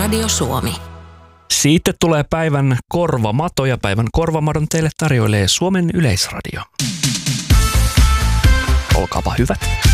Radio Suomi. Siitä tulee päivän korvamato ja päivän korvamadon teille tarjoilee Suomen Yleisradio. Olkaapa hyvät